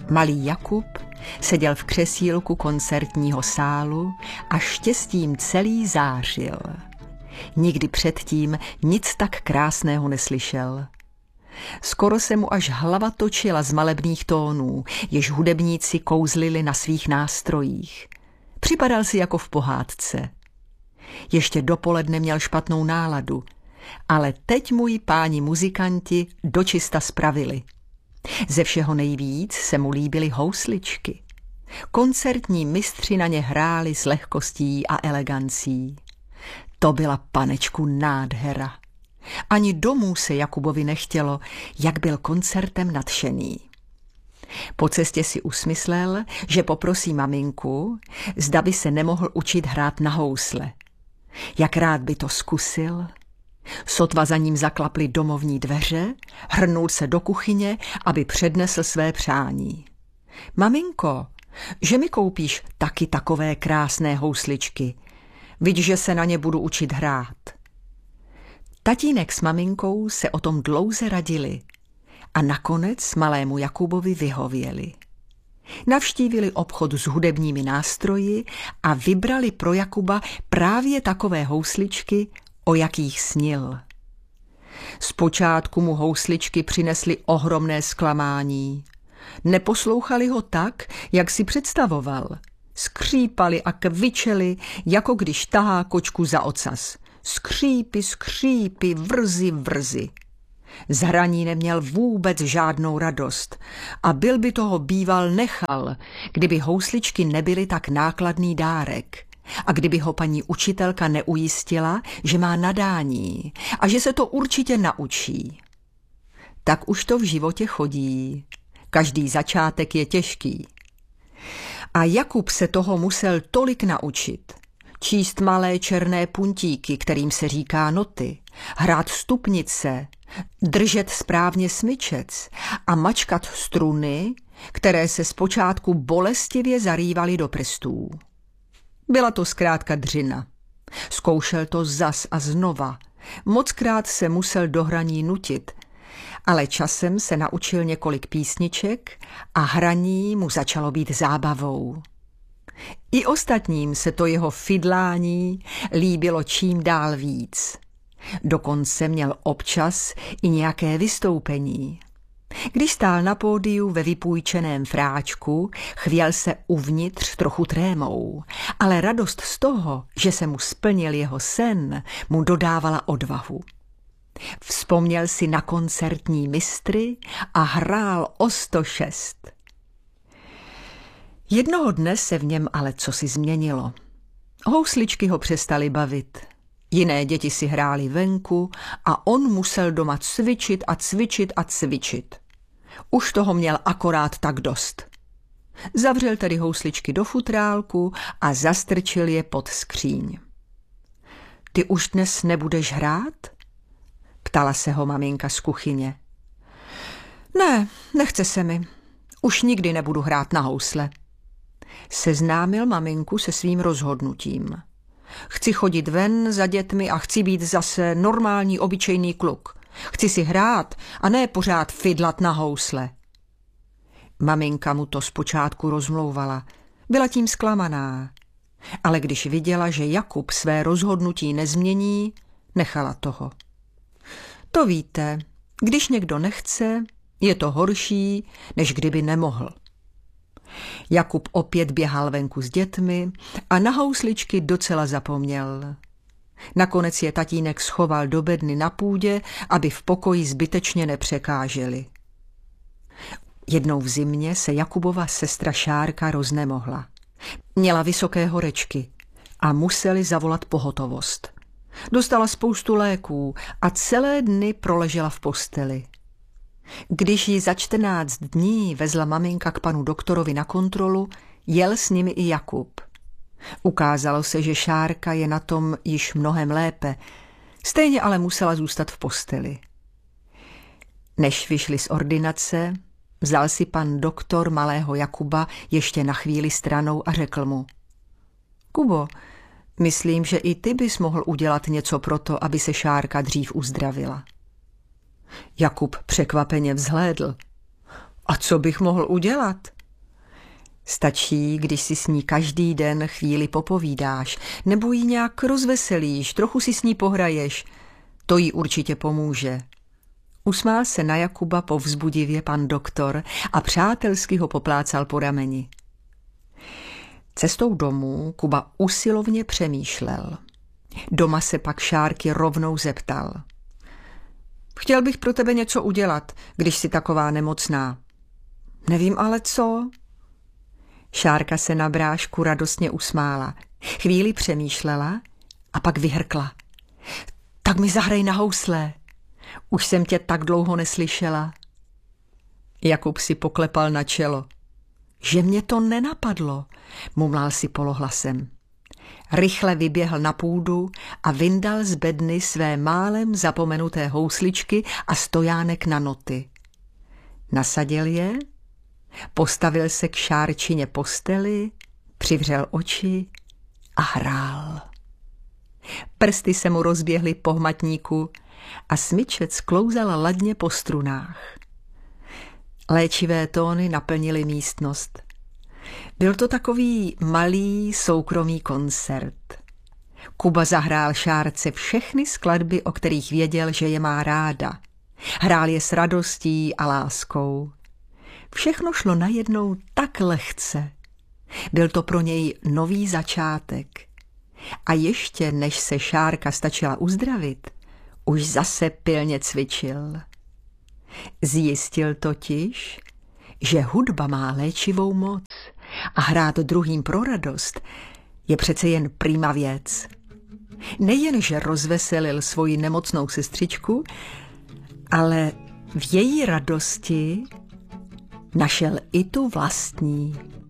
Malý Jakub seděl v křesílku koncertního sálu a štěstím celý zářil. Nikdy předtím nic tak krásného neslyšel. Skoro se mu až hlava točila z malebných tónů, jež hudebníci kouzlili na svých nástrojích. Připadal si jako v pohádce. Ještě dopoledne měl špatnou náladu, ale teď mu ji páni muzikanti dočista spravili. Ze všeho nejvíc se mu líbily housličky. Koncertní mistři na ně hráli s lehkostí a elegancí. To byla, panečku, nádhera. Ani domů se Jakubovi nechtělo, jak byl koncertem nadšený. Po cestě si usmyslel, že poprosí maminku, zda by se nemohl učit hrát na housle. Jak rád by to zkusil. Sotva za ním zaklaply domovní dveře, hrnul se do kuchyně, aby přednesl své přání. Maminko, že mi koupíš taky takové krásné housličky, viď, že se na ně budu učit hrát. Tatínek s maminkou se o tom dlouze radili a nakonec malému Jakubovi vyhověli. Navštívili obchod s hudebními nástroji a vybrali pro Jakuba právě takové housličky, o jakých snil. Zpočátku mu housličky přinesly ohromné zklamání. Neposlouchali ho tak, jak si představoval. Skřípali a kvičeli, jako když tahá kočku za ocas. Skřípy, skřípy, vrzy, vrzy. Z hraní neměl vůbec žádnou radost a byl by toho býval nechal, kdyby housličky nebyly tak nákladný dárek a kdyby ho paní učitelka neujistila, že má nadání a že se to určitě naučí. Tak už to v životě chodí. Každý začátek je těžký. A Jakub se toho musel tolik naučit. Číst malé černé puntíky, kterým se říká noty, hrát stupnice, držet správně smyčec a mačkat struny, které se zpočátku bolestivě zarývaly do prstů. Byla to zkrátka dřina. Zkoušel to zas a znova. Mockrát se musel do hraní nutit, ale časem se naučil několik písniček a hraní mu začalo být zábavou. I ostatním se to jeho fidlání líbilo čím dál víc. Dokonce měl občas i nějaké vystoupení. Když stál na pódiu ve vypůjčeném fráčku, chvěl se uvnitř trochu trémou, ale radost z toho, že se mu splnil jeho sen, mu dodávala odvahu. Vzpomněl si na koncertní mistry a hrál o 106. Jednoho dne se v něm ale cosi změnilo. Housličky ho přestaly bavit. Jiné děti si hrály venku a on musel doma cvičit a cvičit a cvičit. Už toho měl akorát tak dost. Zavřel tedy housličky do futrálku a zastrčil je pod skříň. Ty už dnes nebudeš hrát? Ptala se ho maminka z kuchyně. Ne, nechce se mi. Už nikdy nebudu hrát na housle. Seznámil maminku se svým rozhodnutím. Chci chodit ven za dětmi a chci být zase normální, obyčejný kluk. Chci si hrát a ne pořád fidlat na housle. Maminka mu to zpočátku rozmlouvala. Byla tím zklamaná. Ale když viděla, že Jakub své rozhodnutí nezmění, nechala toho. To víte, když někdo nechce, je to horší, než kdyby nemohl. Jakub opět běhal venku s dětmi a na housličky docela zapomněl. Nakonec je tatínek schoval do bedny na půdě, aby v pokoji zbytečně nepřekáželi. Jednou v zimě se Jakubova sestra Šárka roznemohla. Měla vysoké horečky a museli zavolat pohotovost. Dostala spoustu léků a celé dny proležela v posteli. Když ji za 14 dní vezla maminka k panu doktorovi na kontrolu, jel s nimi i Jakub. Ukázalo se, že Šárka je na tom již mnohem lépe, stejně ale musela zůstat v posteli. Než vyšli z ordinace, vzal si pan doktor malého Jakuba ještě na chvíli stranou a řekl mu: Kubo, myslím, že i ty bys mohl udělat něco pro to, aby se Šárka dřív uzdravila. Jakub překvapeně vzhlédl. A co bych mohl udělat? Stačí, když si s ní každý den chvíli popovídáš, nebo ji nějak rozveselíš, trochu si s ní pohraješ. To jí určitě pomůže. Usmál se na Jakuba povzbudivě pan doktor a přátelsky ho poplácal po rameni. Cestou domů Kuba usilovně přemýšlel. Doma se pak Šárky rovnou zeptal. Chtěl bych pro tebe něco udělat, když jsi taková nemocná. Nevím ale co. Šárka se na brášku radostně usmála. Chvíli přemýšlela a pak vyhrkla. Tak mi zahraj na housle. Už jsem tě tak dlouho neslyšela. Jakub si poklepal na čelo. Že mě to nenapadlo, mumlal si polohlasem. Rychle vyběhl na půdu a vyndal z bedny své málem zapomenuté housličky a stojánek na noty. Nasadil je, postavil se k Šárčině posteli, přivřel oči a hrál. Prsty se mu rozběhly po hmatníku a smyčec klouzal ladně po strunách. Léčivé tóny naplnily místnost. Byl to takový malý soukromý koncert. Kuba zahrál Šárce všechny skladby, o kterých věděl, že je má ráda. Hrál je s radostí a láskou. Všechno šlo najednou tak lehce. Byl to pro něj nový začátek. A ještě než se Šárka stačila uzdravit, už zase pilně cvičil. Zjistil totiž, že hudba má léčivou moc a hrát druhým pro radost je přece jen prima věc. Nejenže rozveselil svoji nemocnou sestřičku, ale v její radosti našel i tu vlastní.